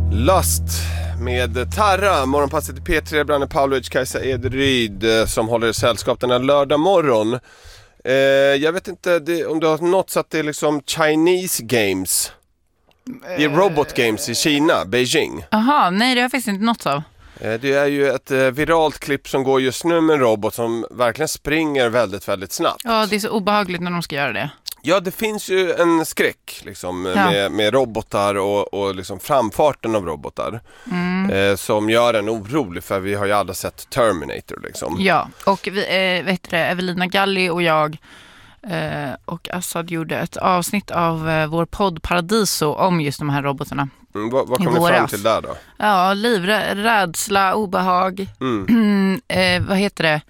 Lust med Tarra, morgonpasset i P3, Branne Pavlovic, Kajsa Ederyd som håller sällskap den här lördag morgon. Jag vet inte om du har något så att det är liksom Chinese games. Det är robot games i Kina, Beijing. Aha, nej det har jag faktiskt inte något av. Det är ju ett viralt klipp som går just nu med en robot som verkligen springer väldigt, väldigt snabbt. Ja, det är så obehagligt när de ska göra det. Ja, det finns ju en skräck liksom, med robotar och liksom framfarten av robotar som gör en orolig, för vi har ju alla sett Terminator liksom. Ja, och vi, Evelina Galli och jag och Assad gjorde ett avsnitt av vår podd Paradiso om just de här robotarna. Vad kom ni fram till där då? Ja, rädsla, obehag. Vad heter det?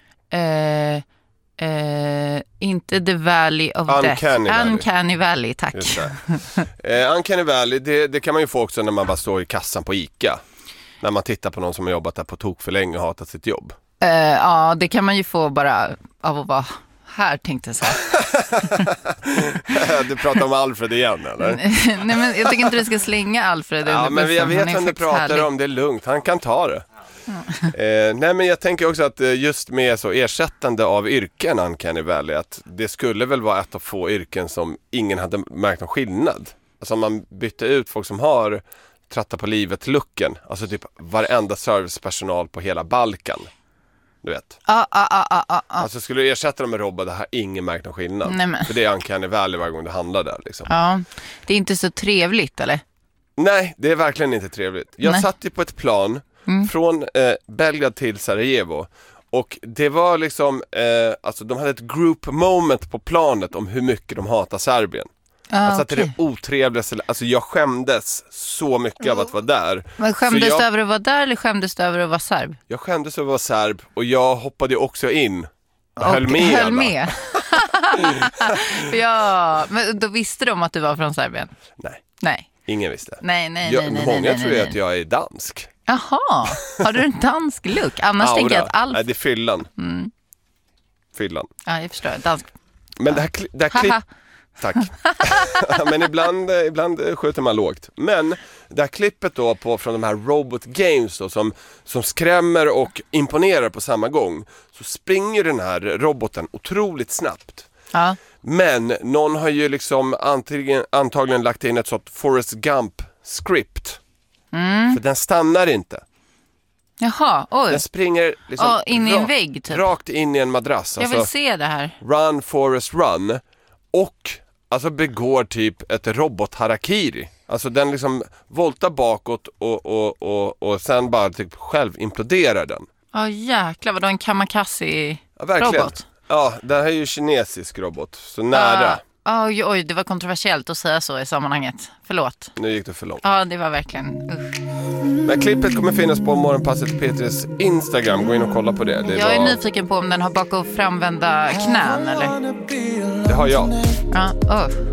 Inte The Valley of Death. Uncanny Valley, tack. Uncanny Valley, det kan man ju få också när man bara står i kassan på ICA. När man tittar på någon som har jobbat där på tok för länge och hatat sitt jobb. Ja, det kan man ju få bara av att vara här, tänkte jag så här. Du pratar om Alfred igen, eller? Nej, men jag tycker inte du ska slänga Alfred under bussen. Men jag vet vem du pratar härlig om, det är lugnt. Han kan ta det. Nej, men jag tänker också att just med så ersättande av yrken Uncanny Valley, att det skulle väl vara ett av få yrken som ingen hade märkt någon skillnad. Alltså om man bytte ut folk som har tratta på livet-looken, alltså typ varenda servicepersonal på hela Balkan, du vet. Alltså skulle du ersätta dem med robot, det här ingen märkt någon skillnad. Nej, för det är Uncanny Valley varje gång det handlar där liksom. Ja, det är inte så trevligt, eller? Nej, det är verkligen inte trevligt. Jag satt ju på ett plan från Belgrad till Sarajevo. Och det var liksom, alltså de hade ett group moment på planet om hur mycket de hatar Serbien. Alltså att det är det otrevligaste, alltså jag skämdes så mycket av att vara där. Men skämdes du över att vara där eller skämdes du över att vara serb? Jag skämdes över att vara serb och jag hoppade också in. Höll med. Ja, men då visste de att du var från Serbien? Nej. Ingen visste. Nej. Många tror att jag är dansk. Jaha, har du en dansk look? Annars tänker jag att Nej, det är fyllan. Fyllan. Ja, jag förstår. Dansk. Men det här klipp... Tack. Men ibland skjuter man lågt. Men det här klippet då från de här robot games då, som skrämmer och imponerar på samma gång, så springer den här roboten otroligt snabbt. Ja. Men någon har ju liksom antagligen lagt in ett sånt Forrest Gump-script. För den stannar inte. Jaha, oj. Den springer liksom in i en vägg typ. Rakt in i en madrass. Jag vill se det här. Run, Forrest, run. Och alltså begår typ ett robot-harakiri. Alltså den liksom voltar bakåt och sen bara typ själv imploderar den. Jäklar, vadå en kamikaze-robot? Ja, det här är ju kinesisk robot. Så nära. Oj, det var kontroversiellt att säga så i sammanhanget. Förlåt. Nu gick det för långt. Ja, det var verkligen... Men klippet kommer finnas på morgonpasset P3s Instagram. Gå in och kolla på det. Jag är nyfiken på om den har bak- och framvända knän, eller? Det har jag. Ja,